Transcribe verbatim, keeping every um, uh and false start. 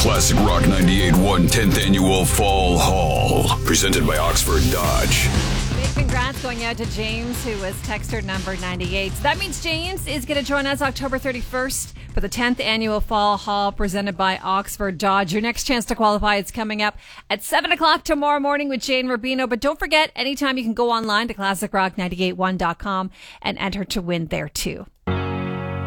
Classic Rock ninety-eight point one tenth Annual Fall Haul. Presented by Oxford Dodge. Big congrats going out to James, who was texter number ninety-eight. So that means James is going to join us October thirty-first for the tenth Annual Fall Haul presented by Oxford Dodge. Your next chance to qualify is coming up at seven o'clock tomorrow morning with Jane Rubino. But don't forget, anytime you can go online to classic rock nine eight one dot com and enter to win there too.